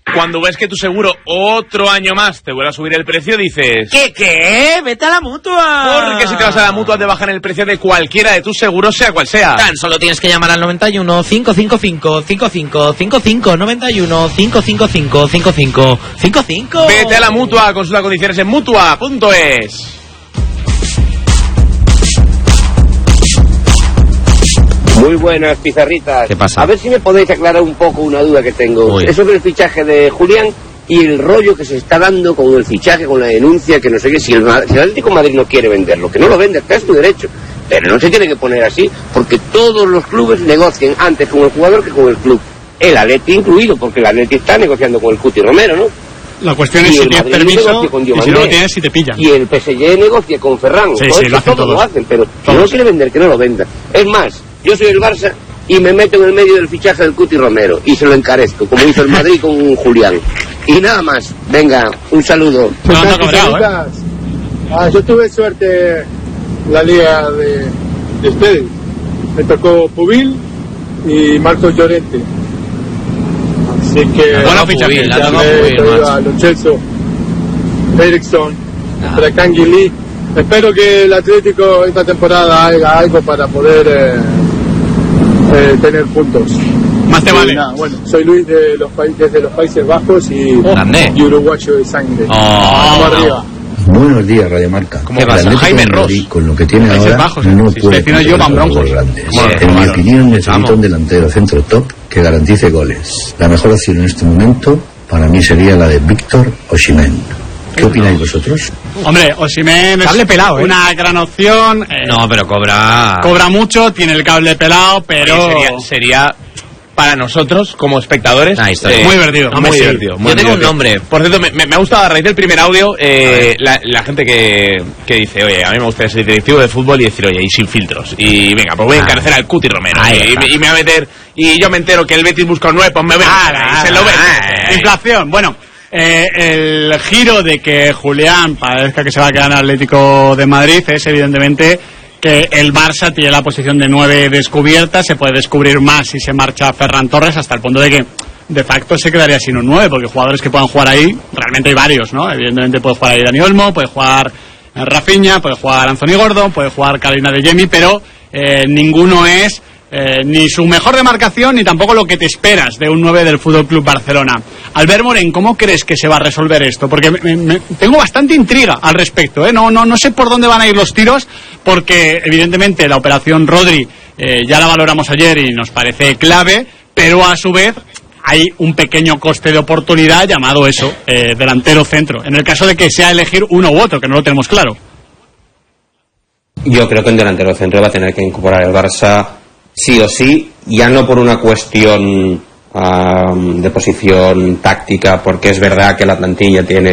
Cuando ves que tu seguro otro año más te vuelve a subir el precio, dices... ¿Qué? ¡Vete a la Mutua! Porque si te vas a la Mutua te bajan el precio de cualquiera de tus seguros, sea cual sea. Tan solo tienes que llamar al 91 555 5555 91 555 5555. Vete a la Mutua, consulta condiciones en Mutua.es. Muy buenas, pizarritas. ¿Qué pasa? A ver si me podéis aclarar un poco una duda que tengo. Uy. Eso del fichaje de Julián y el rollo que se está dando con el fichaje, con la denuncia, que no sé qué. Si el Atlético de Madrid no quiere venderlo, que no lo vende, está en su derecho. Pero no se tiene que poner así, porque todos los clubes negocian antes con el jugador que con el club. El Atleti incluido, porque el Atleti está negociando con el Cuti Romero, ¿no? La cuestión es si tienes permiso y si no lo tienes, si te pillan. Y el PSG negocia con Ferran. Sí, sí, lo hacen todos lo hacen, pero si todos. no lo quiere vender, que no lo venda. Es más, yo soy el Barça y me meto en el medio del fichaje del Cuti Romero y se lo encarezco, como hizo el Madrid con Julián. Y nada más. Venga, un saludo. No, cabreado, yo tuve suerte en la liga de ustedes. Me tocó Pubil y Marcos Llorente. Así que Bueno, fichaje, la tocó Pubil, a Lo Celso, Eriksson, Lee. Espero que el Atlético esta temporada haga algo para poder tener puntos. Más te vale. Nada, bueno, soy Luis desde los Países Bajos y uruguayo de sangre. Vamos arriba. Buenos días, Radio Marca. ¿Cómo vas? Jaime Ross. Con lo que tiene Países ahora Bajos, no si puede vecino yo, Van Broncos. grandes. Bueno, En mi claro. opinión necesita Vamos. un delantero centro top que garantice goles. La mejor opción en este momento para mí sería la de Víctor Osimhen. ¿Qué opináis vosotros? Hombre, Osimhen es Cable pelado, una gran opción. No, pero cobra Cobra mucho, tiene el cable pelado, pero... Sería para nosotros, como espectadores, Muy divertido. Muy divertido. Yo tengo un nombre. Por cierto, me ha gustado a raíz del primer audio la gente que dice, oye, a mí me gustaría ser directivo de fútbol y decir, oye, y sin filtros. Y venga, pues voy a encarecer al Cuti Romero. Y me voy a meter, y yo me entero que el Betis busca un 9, pues me voy a se lo ve. Inflación. Bueno, el giro de que Julián parezca que se va a quedar en Atlético de Madrid es evidentemente que el Barça tiene la posición de 9 descubierta. Se puede descubrir más si se marcha Ferran Torres, hasta el punto de que de facto se quedaría sin un 9, porque jugadores que puedan jugar ahí, realmente hay varios, ¿no? Evidentemente puede jugar ahí Dani Olmo, puede jugar Rafinha, puede jugar Anthony Gordon, puede jugar Carolina de Jemi, pero ninguno es ni su mejor demarcación ni tampoco lo que te esperas de un 9 del Fútbol Club Barcelona. Albert Morén, ¿cómo crees que se va a resolver esto? Porque tengo bastante intriga al respecto, ¿eh? No sé por dónde van a ir los tiros, porque evidentemente la operación Rodri ya la valoramos ayer y nos parece clave, pero a su vez hay un pequeño coste de oportunidad llamado eso, delantero centro, en el caso de que sea elegir uno u otro, que no lo tenemos claro. Yo creo que un delantero centro va a tener que incorporar el Barça sí o sí, ya no por una cuestión de posición táctica, porque es verdad que la plantilla tiene